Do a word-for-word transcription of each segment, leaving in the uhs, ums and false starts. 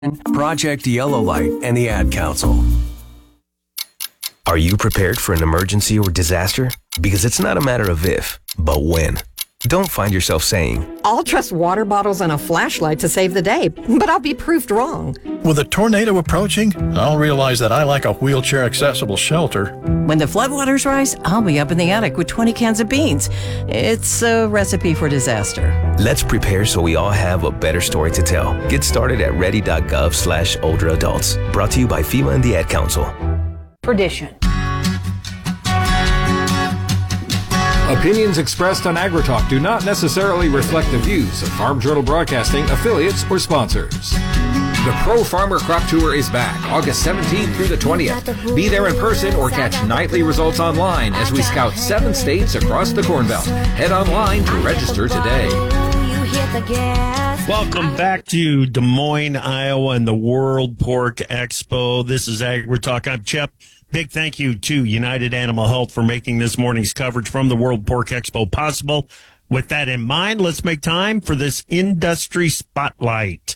Project Yellow Light, and the Ad Council. Are you prepared for an emergency or disaster? Because it's not a matter of if, but when. Don't find yourself saying, I'll trust water bottles and a flashlight to save the day, but I'll be proved wrong. With a tornado approaching, I'll realize that I lack a wheelchair-accessible shelter. When the floodwaters rise, I'll be up in the attic with twenty cans of beans. It's a recipe for disaster. Let's prepare so we all have a better story to tell. Get started at ready.gov slash older adults. Brought to you by FEMA and the Ad Council. Tradition. Opinions expressed on AgriTalk do not necessarily reflect the views of Farm Journal Broadcasting, affiliates, or sponsors. The Pro Farmer Crop Tour is back August seventeenth through the twentieth. Be there in person or catch nightly results online as we scout seven states across the Corn Belt. Head online to register today. Welcome back to Des Moines, Iowa, and the World Pork Expo. This is AgriTalk. I'm Chip. Big thank you to United Animal Health for making this morning's coverage from the World Pork Expo possible. With that in mind, let's make time for this industry spotlight.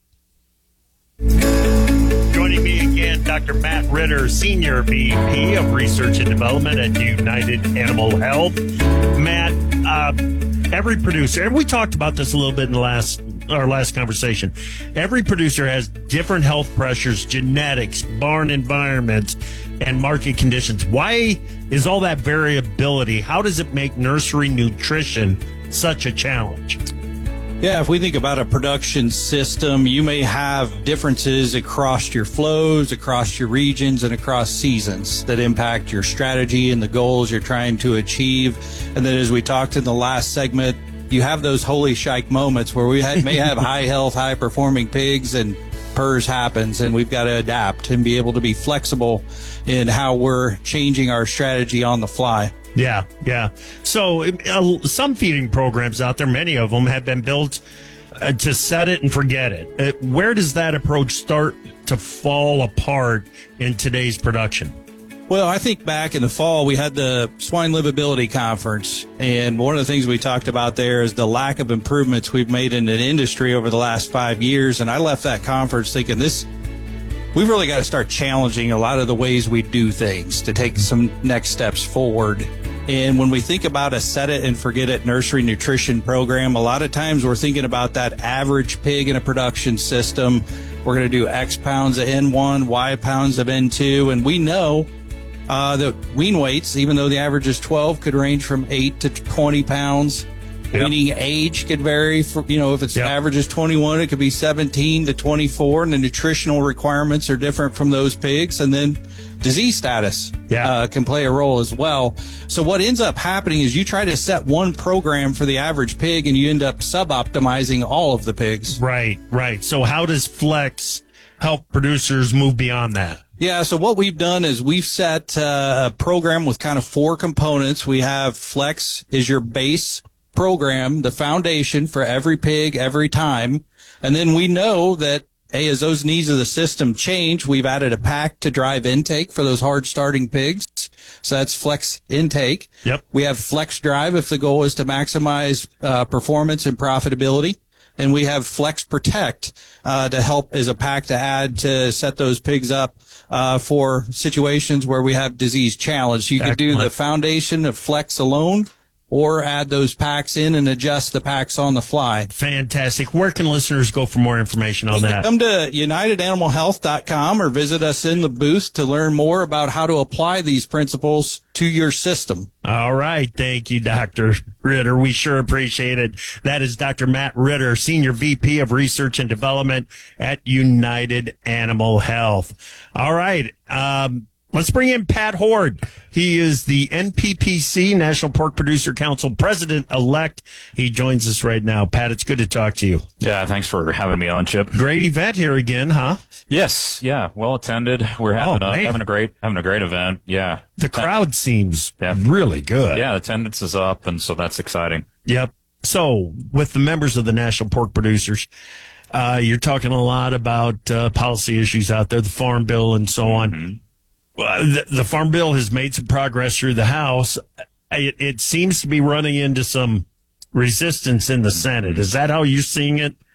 Joining me again, Doctor Matt Ritter, Senior V P of Research and Development at United Animal Health. Matt, uh, every producer, and we talked about this a little bit in the last our last conversation. Every producer has different health pressures, genetics, barn environments, and market conditions. Why is all that variability? How does it make nursery nutrition such a challenge? Yeah, if we think about a production system, you may have differences across your flows, across your regions, and across seasons that impact your strategy and the goals you're trying to achieve. And then as we talked in the last segment, you have those holy shike moments where we had, may have high health, high performing pigs and P R R S happens, and we've got to adapt and be able to be flexible in how we're changing our strategy on the fly. Yeah, yeah. So uh, some feeding programs out there, many of them have been built uh, to set it and forget it. Uh, where does that approach start to fall apart in today's production? Well, I think back in the fall, we had the Swine Livability Conference, and one of the things we talked about there is the lack of improvements we've made in an industry over the last five years. And I left that conference thinking this, we've really got to start challenging a lot of the ways we do things to take some next steps forward. And when we think about a set it and forget it nursery nutrition program, a lot of times we're thinking about that average pig in a production system. We're going to do X pounds of N one, Y pounds of N two, and we know Uh, the wean weights, even though the average is twelve, could range from eight to twenty pounds. Yep. Weaning age could vary. For, you know, if its yep. average is twenty-one, it could be seventeen to twenty-four, and the nutritional requirements are different from those pigs. And then disease status yeah. uh, can play a role as well. So what ends up happening is you try to set one program for the average pig, and you end up sub-optimizing all of the pigs. Right, right. So how does Flex help producers move beyond that? Yeah, so what we've done is we've set uh, a program with kind of four components. We have Flex is your base program, the foundation for every pig every time. And then we know that, hey, as those needs of the system change, we've added a pack to drive intake for those hard starting pigs. So that's Flex Intake. Yep. We have Flex Drive if the goal is to maximize uh, performance and profitability. And we have Flex Protect uh, to help as a pack to add to set those pigs up uh, for situations where we have disease challenge. You could do the foundation of Flex alone, or add those packs in and adjust the packs on the fly. Fantastic. Where can listeners go for more information on that? Come to united animal health dot com or visit us in the booth to learn more about how to apply these principles to your system. All right. Thank you, Doctor Ritter. We sure appreciate it. That is Doctor Matt Ritter, Senior V P of Research and Development at United Animal Health. All right. Um, Let's bring in Pat Hord. He is the N P P C, National Pork Producer Council President-elect. He joins us right now. Pat, it's good to talk to you. Yeah, thanks for having me on, Chip. Great event here again, huh? Yes, yeah, well attended. We're having, oh, a, having a great having a great event, yeah. The crowd seems yeah. really good. Yeah, attendance is up, and so that's exciting. Yep. So, with the members of the National Pork Producers, uh, you're talking a lot about uh, policy issues out there, the Farm Bill and so on. Mm-hmm. Well, the, the Farm Bill has made some progress through the House. It, it seems to be running into some resistance in the Senate. Is that how you're seeing it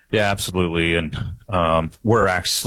Yeah, absolutely. And um, we're actually